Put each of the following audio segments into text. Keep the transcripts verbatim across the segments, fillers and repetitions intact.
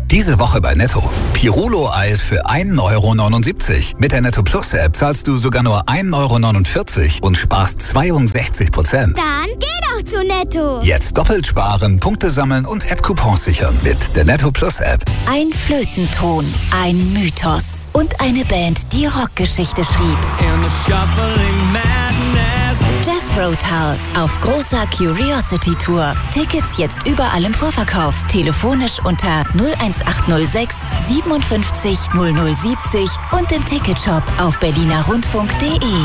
Diese Woche bei Netto. Pirulo-Eis für ein Euro neunundsiebzig. Mit der Netto Plus App zahlst du sogar nur ein Euro neunundvierzig und sparst zweiundsechzig Prozent. Dann geh doch zu Netto. Jetzt doppelt sparen, Punkte sammeln und App-Coupons sichern mit der Netto Plus App. Ein Flötenton, ein Mythos und eine Band, die Rockgeschichte schrieb. Jethro Tull auf großer Curiosity Tour. Tickets jetzt überall im Vorverkauf. Telefonisch unter null eins acht null sechs siebenundfünfzig null null siebzig und im Ticketshop auf berliner rundfunk punkt de.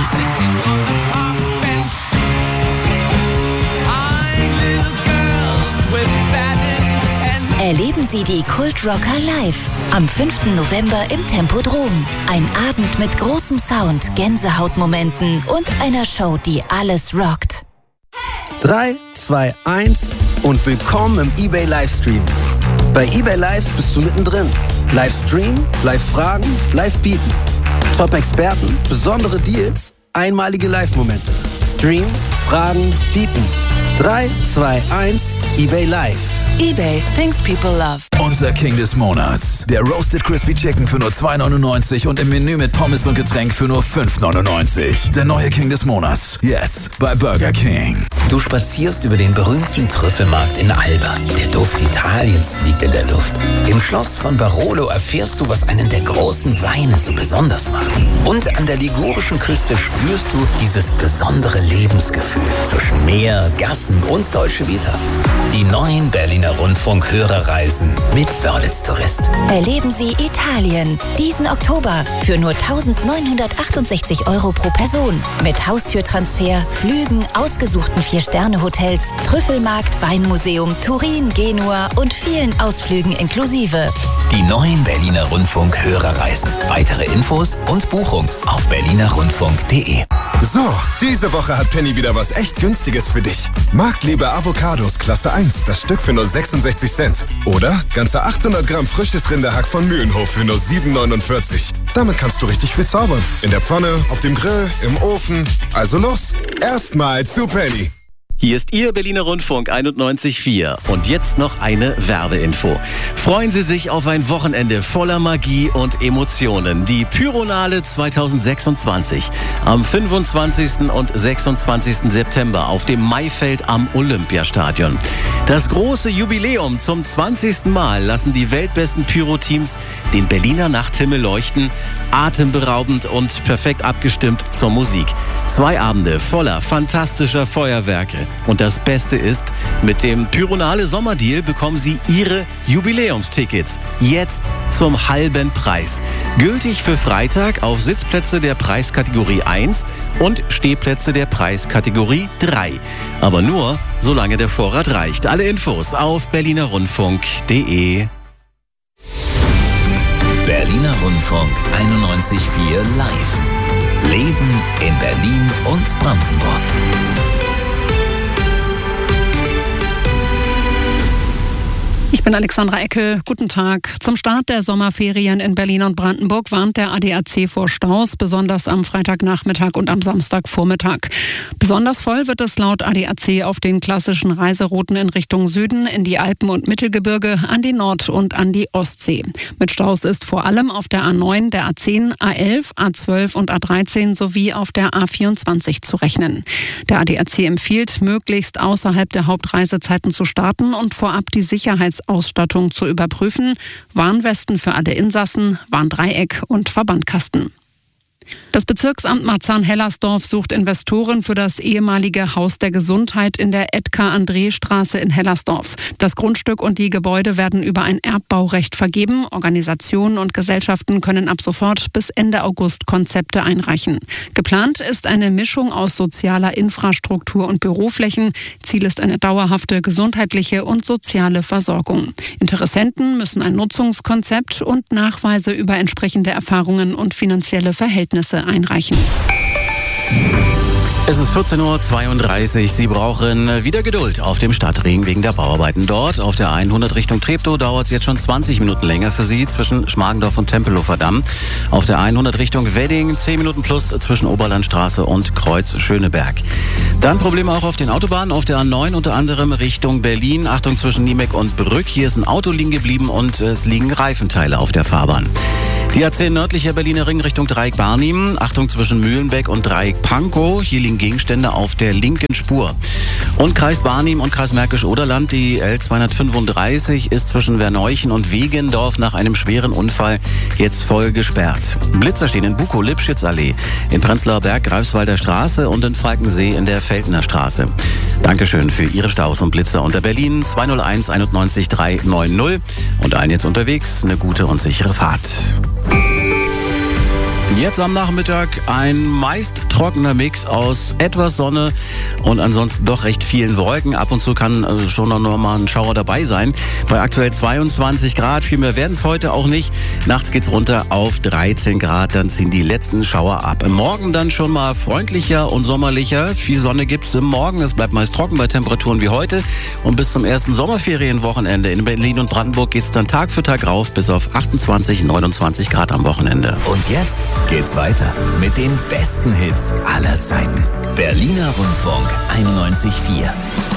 Erleben Sie die Kultrocker live am fünften November im Tempodrom. Ein Abend mit großem Sound, Gänsehautmomenten und einer Show, die alles rockt. drei, zwei, eins und willkommen im eBay Livestream. Bei eBay Live bist du mittendrin. Livestream, Live-Fragen, Live-Bieten. Top-Experten, besondere Deals, einmalige Live-Momente. Stream, Fragen, Bieten. drei, zwei, eins, eBay Live. eBay, things people love. Unser King des Monats. Der Roasted Crispy Chicken für nur zwei neunundneunzig und im Menü mit Pommes und Getränk für nur fünf neunundneunzig. Der neue King des Monats. Jetzt bei Burger King. Du spazierst über den berühmten Trüffelmarkt in Alba. Der Duft Italiens liegt in der Luft. Im Schloss von Barolo erfährst du, was einen der großen Weine so besonders macht. Und an der ligurischen Küste spürst du dieses besondere Lebensgefühl zwischen Meer, Gassen und Dolce Vita. Die neuen Berliner Rundfunk-Hörerreisen mit Wörlitz Tourist. Erleben Sie Italien diesen Oktober für nur eintausendneunhundertachtundsechzig Euro pro Person. Mit Haustürtransfer, Flügen, ausgesuchten Vier-Sterne-Hotels, Trüffelmarkt, Weinmuseum, Turin, Genua und vielen Ausflügen inklusive. Die neuen Berliner Rundfunk-Hörerreisen. Weitere Infos und Buchung auf berliner rundfunk punkt de. So, diese Woche hat Penny wieder was echt Günstiges für dich. Marktliebe Avocados Klasse eins, das Stück für nur sechsundsechzig Cent. Oder ganze achthundert Gramm frisches Rinderhack von Mühlenhof für nur sieben neunundvierzig. Damit kannst du richtig viel zaubern. In der Pfanne, auf dem Grill, im Ofen. Also los, erstmal zu Penny. Hier ist Ihr Berliner Rundfunk einundneunzig Komma vier. Und jetzt noch eine Werbeinfo. Freuen Sie sich auf ein Wochenende voller Magie und Emotionen. Die Pyronale zweitausendsechsundzwanzig. Am fünfundzwanzigsten und sechsundzwanzigsten September auf dem Maifeld am Olympiastadion. Das große Jubiläum zum zwanzigsten Mal lassen die weltbesten Pyro-Teams den Berliner Nachthimmel leuchten. Atemberaubend und perfekt abgestimmt zur Musik. Zwei Abende voller fantastischer Feuerwerke. Und das Beste ist, mit dem Pyronale Sommerdeal bekommen Sie Ihre Jubiläumstickets jetzt zum halben Preis. Gültig für Freitag auf Sitzplätze der Preiskategorie eins und Stehplätze der Preiskategorie drei. Aber nur, solange der Vorrat reicht. Alle Infos auf berliner rundfunk punkt de. Berliner Rundfunk einundneunzig Komma vier live. Leben in Berlin und Brandenburg. Ich bin Alexandra Eckel. Guten Tag. Zum Start der Sommerferien in Berlin und Brandenburg warnt der A D A C vor Staus, besonders am Freitagnachmittag und am Samstagvormittag. Besonders voll wird es laut A D A C auf den klassischen Reiserouten in Richtung Süden, in die Alpen und Mittelgebirge, an die Nord- und an die Ostsee. Mit Staus ist vor allem auf der A neun, der A zehn, A elf, A zwölf und A dreizehn sowie auf der A vierundzwanzig zu rechnen. Der A D A C empfiehlt, möglichst außerhalb der Hauptreisezeiten zu starten und vorab die Sicherheits Ausstattung zu überprüfen, Warnwesten für alle Insassen, Warndreieck und Verbandkasten. Das Bezirksamt Marzahn-Hellersdorf sucht Investoren für das ehemalige Haus der Gesundheit in der Edgar-André-Straße in Hellersdorf. Das Grundstück und die Gebäude werden über ein Erbbaurecht vergeben. Organisationen und Gesellschaften können ab sofort bis Ende August Konzepte einreichen. Geplant ist eine Mischung aus sozialer Infrastruktur und Büroflächen. Ziel ist eine dauerhafte gesundheitliche und soziale Versorgung. Interessenten müssen ein Nutzungskonzept und Nachweise über entsprechende Erfahrungen und finanzielle Verhältnisse einreichen. Es ist vierzehn Uhr zweiunddreißig. Sie brauchen wieder Geduld auf dem Stadtring wegen der Bauarbeiten dort. Auf der hundert Richtung Treptow dauert es jetzt schon zwanzig Minuten länger für Sie zwischen Schmargendorf und Tempelhofer Damm. Auf der hundert Richtung Wedding zehn Minuten plus zwischen Oberlandstraße und Kreuz Schöneberg. Dann Probleme auch auf den Autobahnen. Auf der A neun unter anderem Richtung Berlin. Achtung zwischen Niemeck und Brück. Hier ist ein Auto liegen geblieben und es liegen Reifenteile auf der Fahrbahn. Die A zehn nördlicher Berliner Ring Richtung Dreieck Barnim. Achtung zwischen Mühlenbeck und Dreieck Pankow. Hier liegen Gegenstände auf der linken Spur. Und Kreis Barnim und Kreis Märkisch-Oderland. Die L zweihundertfünfunddreißig ist zwischen Werneuchen und Wegendorf nach einem schweren Unfall jetzt voll gesperrt. Blitzer stehen in Bukow, Lipschitzallee, in Prenzlauer Berg, Greifswalder Straße und in Falkensee in der Feldner Straße. Dankeschön für Ihre Staus und Blitzer unter Berlin zwei null eins einundneunzig drei neun null. Und allen jetzt unterwegs eine gute und sichere Fahrt. Jetzt am Nachmittag ein meist trockener Mix aus etwas Sonne und ansonsten doch recht vielen Wolken. Ab und zu kann äh, schon noch mal ein Schauer dabei sein. Bei aktuell zweiundzwanzig Grad, viel mehr werden es heute auch nicht. Nachts geht's runter auf dreizehn Grad, dann ziehen die letzten Schauer ab. Morgen dann schon mal freundlicher und sommerlicher. Viel Sonne gibt's im Morgen, es bleibt meist trocken bei Temperaturen wie heute. Und bis zum ersten Sommerferienwochenende in Berlin und Brandenburg geht's dann Tag für Tag rauf bis auf achtundzwanzig, neunundzwanzig Grad am Wochenende. Und jetzt geht's weiter mit den besten Hits aller Zeiten. Berliner Rundfunk einundneunzig Komma vier.